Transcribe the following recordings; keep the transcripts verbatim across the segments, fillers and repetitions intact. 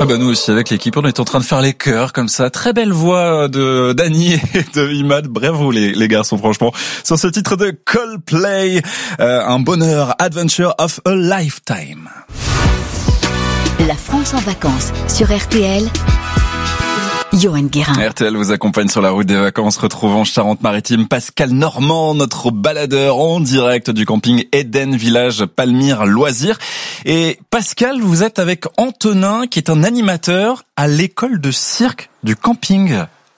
Ah bah nous aussi avec l'équipe, on est en train de faire les chœurs comme ça. Très belle voix de Dany et de Imad. Bravo les, les garçons franchement. Sur ce titre de Coldplay, euh, un bonheur, Adventure of a Lifetime. La France en vacances sur R T L. Johan Guérin. R T L vous accompagne sur la route des vacances. Retrouvons Charente-Maritime Pascal Normand, notre baladeur en direct du camping Eden Village Palmyre Loisirs. Et Pascal, vous êtes avec Antonin qui est un animateur à l'école de cirque du camping.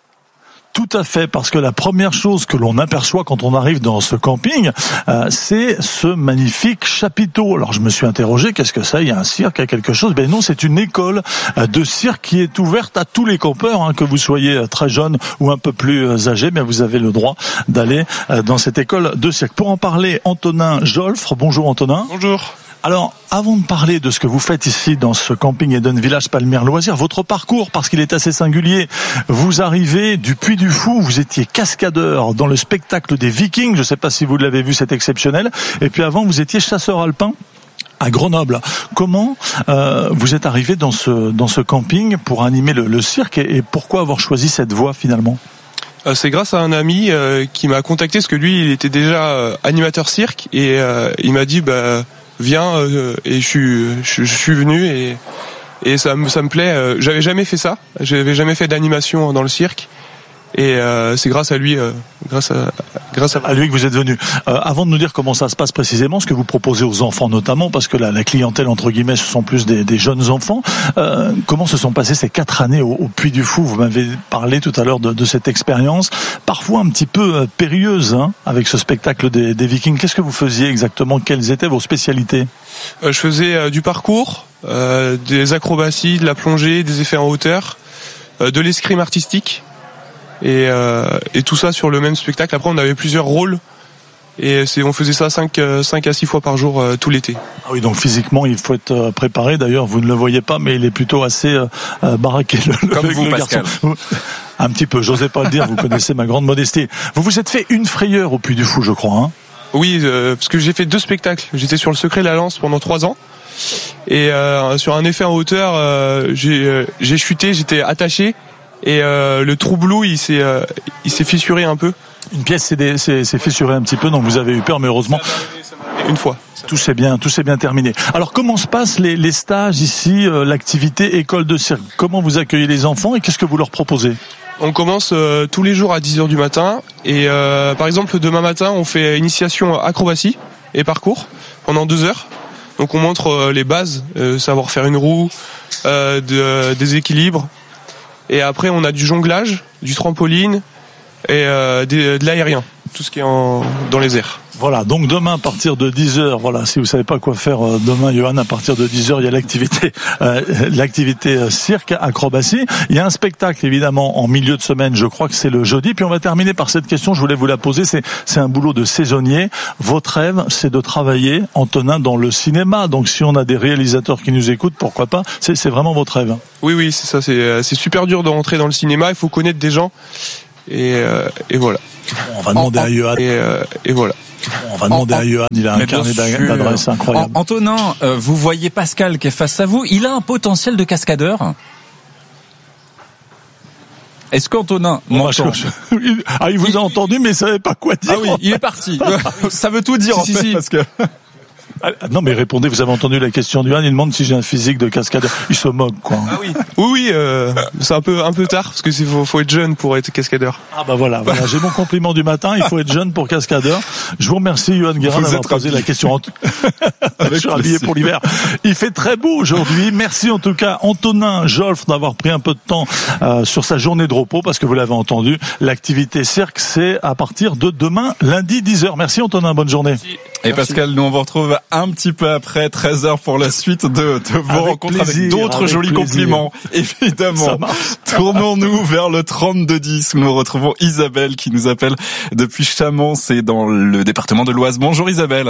Tout à fait, parce que la première chose que l'on aperçoit quand on arrive dans ce camping, euh, c'est ce magnifique chapiteau. Alors je me suis interrogé, qu'est-ce que ça ? Il y a un cirque, il y a quelque chose ? Ben non, c'est une école de cirque qui est ouverte à tous les campeurs, hein, que vous soyez très jeune ou un peu plus âgé, bien vous avez le droit d'aller dans cette école de cirque. Pour en parler, Antonin Jolfre. Bonjour Antonin. Bonjour. Alors, avant de parler de ce que vous faites ici dans ce camping Eden Village Palmyre Loisirs, votre parcours, parce qu'il est assez singulier, vous arrivez du Puy du Fou, vous étiez cascadeur dans le spectacle des Vikings, je ne sais pas si vous l'avez vu, c'est exceptionnel, et puis avant vous étiez chasseur alpin à Grenoble. Comment euh, vous êtes arrivé dans ce dans ce camping pour animer le, le cirque, et, et pourquoi avoir choisi cette voie finalement ? euh, C'est grâce à un ami euh, qui m'a contacté, parce que lui il était déjà euh, animateur cirque, et euh, il m'a dit bah viens, euh, et je suis je, je suis venu et et ça me ça me plaît. Euh, j'avais jamais fait ça, j'avais jamais fait d'animation dans le cirque, et euh, c'est grâce à lui, euh, grâce à grâce à... à lui que vous êtes venu. Euh, avant de nous dire comment ça se passe précisément, ce que vous proposez aux enfants notamment, parce que la, la clientèle entre guillemets ce sont plus des, des jeunes enfants. Euh, comment se sont passées ces quatre années au, au Puy du Fou ? Vous m'avez parlé tout à l'heure de, de cette expérience, parfois un petit peu euh, périlleuse, hein, avec ce spectacle des, des Vikings. Qu'est-ce que vous faisiez exactement ? Quelles étaient vos spécialités ? euh, Je faisais euh, du parcours, euh, des acrobaties, de la plongée, des effets en hauteur, euh, de l'escrime artistique. Et, euh, et tout ça sur le même spectacle. Après, on avait plusieurs rôles, et c'est, on faisait ça cinq à six fois par jour euh, tout l'été. Ah oui, donc physiquement, il faut être préparé. D'ailleurs, vous ne le voyez pas, mais il est plutôt assez euh, baraqué. Le, Comme le, vous, le Pascal. Garçon. Un petit peu, j'osais pas le dire, vous connaissez ma grande modestie. Vous vous êtes fait une frayeur au Puy du Fou, je crois. Hein ? Oui, euh, parce que j'ai fait deux spectacles. J'étais sur le Secret de la Lance pendant trois ans. Et euh, sur un effet en hauteur, euh, j'ai, euh, j'ai chuté, j'étais attaché. Et euh, le trou-blou, il s'est, euh, il s'est fissuré un peu. Une pièce s'est, dé, s'est, s'est fissurée un petit peu, donc vous avez eu peur, mais heureusement, une fois. Tout s'est bien, tout s'est bien terminé. Alors, comment se passent les, les stages ici, euh, l'activité école de cirque ? Comment vous accueillez les enfants et qu'est-ce que vous leur proposez ? On commence euh, tous les jours à dix heures du matin. Et euh, par exemple, demain matin, on fait initiation acrobatie et parcours pendant deux heures. Donc on montre euh, les bases, euh, savoir faire une roue, euh, de, euh, des équilibres. Et après, on a du jonglage, du trampoline et euh, de, de l'aérien, tout ce qui est en, dans les airs. Voilà, donc demain à partir de dix heures, voilà, si vous savez pas quoi faire euh, demain, Johan, à partir de dix heures, il y a l'activité euh, l'activité euh, cirque, acrobatie. Il y a un spectacle, évidemment, en milieu de semaine, je crois que c'est le jeudi. Puis on va terminer par cette question, je voulais vous la poser, c'est, c'est un boulot de saisonnier. Votre rêve, c'est de travailler, Antonin, dans le cinéma. Donc si on a des réalisateurs qui nous écoutent, pourquoi pas, c'est, c'est vraiment votre rêve. Oui, oui, c'est ça, c'est, c'est super dur de rentrer dans le cinéma, il faut connaître des gens. Et, euh, et voilà. On va demander en, à Johan. Et, euh, et voilà. On va demander en, à Johan, il a un mais carnet d'adresses incroyable. En, Antonin, euh, vous voyez Pascal qui est face à vous, il a un potentiel de cascadeur. Est-ce qu'Antonin m'entend ? Ah, il vous a entendu, mais il savait pas quoi dire. Ah oui, il est parti. Ça veut tout dire, si, en si, fait, si. parce que... Ah, non, mais répondez, vous avez entendu la question du Johan, il demande si j'ai un physique de cascadeur. Il se moque, quoi. Ah oui, oui, oui, euh, c'est un peu, un peu tard, parce que c'est, faut, faut être jeune pour être cascadeur. Ah bah voilà, voilà, j'ai mon compliment du matin, il faut être jeune pour cascadeur. Je vous remercie, Johan Guérin, d'avoir posé la question. Je suis habillé pour l'hiver. Il fait très beau aujourd'hui. Merci en tout cas, Antonin Jolfre, d'avoir pris un peu de temps euh, sur sa journée de repos, parce que vous l'avez entendu, l'activité cirque, c'est à partir de demain, lundi, dix heures. Merci Antonin, bonne journée. Merci. Et Pascal, nous on vous retrouve un petit peu après treize heures pour la suite de, de vos avec rencontres plaisir, avec d'autres avec jolis plaisir. compliments, évidemment. Tournons-nous vers le trente-deux dix. Nous retrouvons Isabelle qui nous appelle depuis Chamont, c'est dans le département de l'Oise. Bonjour Isabelle.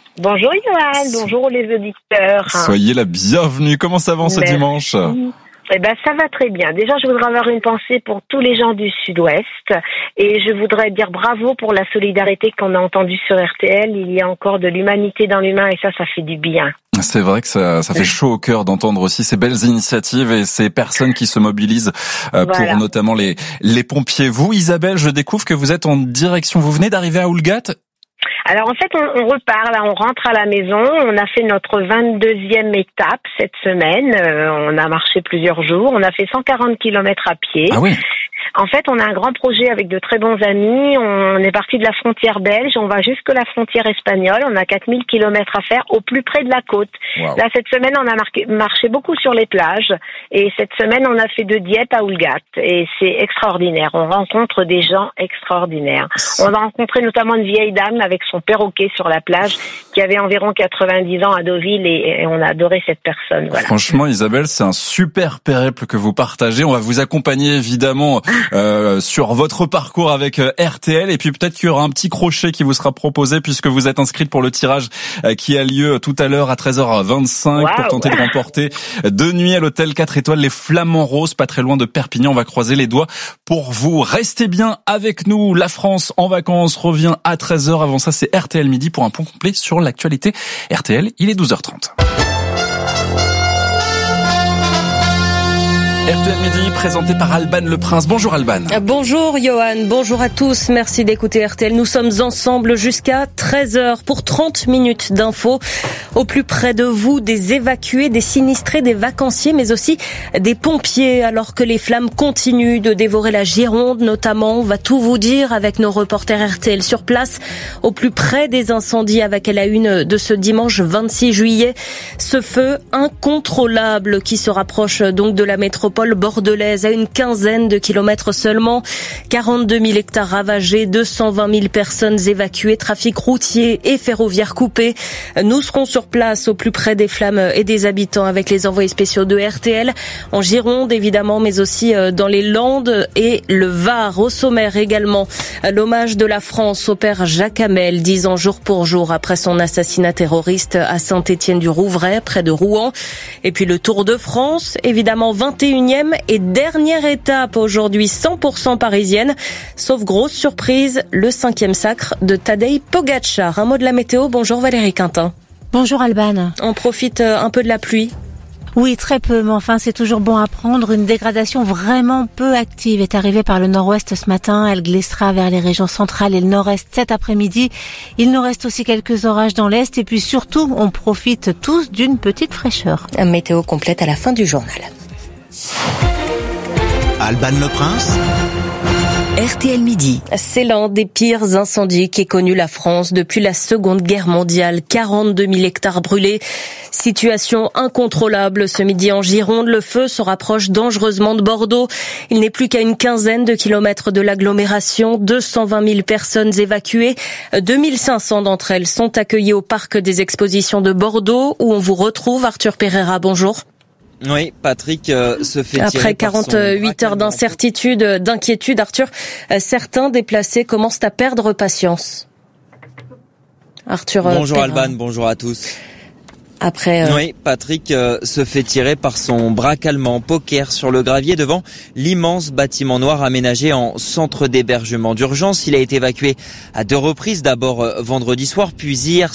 Bonjour Johan, bonjour les auditeurs. Soyez la bienvenue. Comment ça va ce dimanche ? Eh ben, ça va très bien. Déjà, je voudrais avoir une pensée pour tous les gens du Sud-Ouest et je voudrais dire bravo pour la solidarité qu'on a entendue sur R T L. Il y a encore de l'humanité dans l'humain et ça, ça fait du bien. C'est vrai que ça, ça fait chaud au cœur d'entendre aussi ces belles initiatives et ces personnes qui se mobilisent euh, voilà. pour notamment les, les pompiers. Vous, Isabelle, je découvre que vous êtes en direction, vous venez d'arriver à Oulgat. Alors en fait, on, on repart, là, on rentre à la maison. On a fait notre vingt-deuxième étape cette semaine. Euh, on a marché plusieurs jours. On a fait cent quarante kilomètres à pied. Ah oui. En fait, on a un grand projet avec de très bons amis. On est parti de la frontière belge. On va jusque la frontière espagnole. On a quatre mille kilomètres à faire au plus près de la côte. Wow. Là, cette semaine, on a marqué, marché beaucoup sur les plages. Et cette semaine, on a fait de Dieppe à Oulgat. Et c'est extraordinaire. On rencontre des gens extraordinaires. On a rencontré notamment une vieille dame avec son perroquet sur la plage qui avait environ quatre-vingt-dix ans à Deauville et, et on a adoré cette personne. Voilà. Franchement, Isabelle, c'est un super périple que vous partagez. On va vous accompagner évidemment Euh, sur votre parcours avec euh, R T L et puis peut-être qu'il y aura un petit crochet qui vous sera proposé puisque vous êtes inscrite pour le tirage euh, qui a lieu tout à l'heure à treize heures vingt-cinq wow. pour tenter de remporter deux nuits à l'hôtel quatre étoiles les Flamands Roses, pas très loin de Perpignan. On va croiser les doigts pour vous. Restez bien avec nous. La France en vacances revient à treize heures. Avant ça, c'est R T L Midi pour un point complet sur l'actualité. R T L, il est douze heures trente. R T L Midi, présenté par Alban Le Prince. Bonjour Alban. Bonjour Johan, bonjour à tous. Merci d'écouter R T L. Nous sommes ensemble jusqu'à treize heures pour trente minutes d'infos. Au plus près de vous, des évacués, des sinistrés, des vacanciers, mais aussi des pompiers. Alors que les flammes continuent de dévorer la Gironde, notamment, on va tout vous dire avec nos reporters R T L sur place. Au plus près des incendies avec la une de ce dimanche vingt-six juillet. Ce feu incontrôlable qui se rapproche donc de la métropole bordelaise à une quinzaine de kilomètres seulement. quarante-deux mille hectares ravagés, deux cent vingt mille personnes évacuées, trafic routier et ferroviaire coupé. Nous serons sur place au plus près des flammes et des habitants avec les envoyés spéciaux de R T L en Gironde évidemment, mais aussi dans les Landes et le Var. Au sommaire également, l'hommage de la France au père Jacques Hamel, dix ans jour pour jour après son assassinat terroriste à Saint-Étienne-du-Rouvray, près de Rouen. Et puis le Tour de France, évidemment vingt et unième et dernière étape aujourd'hui cent pour cent parisienne, sauf grosse surprise, le cinquième sacre de Tadej Pogačar. Un mot de la météo, bonjour Valérie Quintin. Bonjour Alban. On profite un peu de la pluie. Oui, très peu, mais enfin c'est toujours bon à prendre. Une dégradation vraiment peu active est arrivée par le nord-ouest ce matin. Elle glissera vers les régions centrales et le nord-est cet après-midi. Il nous reste aussi quelques orages dans l'est et puis surtout, on profite tous d'une petite fraîcheur. Un météo complète à la fin du journal. Alban Le Prince. R T L Midi. C'est l'un des pires incendies qu'ait connu la France depuis la Seconde Guerre mondiale. quarante-deux mille hectares brûlés. Situation incontrôlable ce midi en Gironde. Le feu se rapproche dangereusement de Bordeaux. Il n'est plus qu'à une quinzaine de kilomètres de l'agglomération. deux cent vingt mille personnes évacuées. deux mille cinq cents d'entre elles sont accueillies au parc des expositions de Bordeaux où on vous retrouve. Arthur Pereira, bonjour. Oui, Patrick euh, se fait tirer Après quarante-huit heures d'incertitude, d'inquiétude, Arthur, euh, certains déplacés commencent à perdre patience. Arthur. Bonjour Perrin. Alban, bonjour à tous. Après, euh... Oui, Patrick euh, se fait tirer par son braque allemand Poker sur le gravier devant l'immense bâtiment noir aménagé en centre d'hébergement d'urgence. Il a été évacué à deux reprises, d'abord euh, vendredi soir, puis hier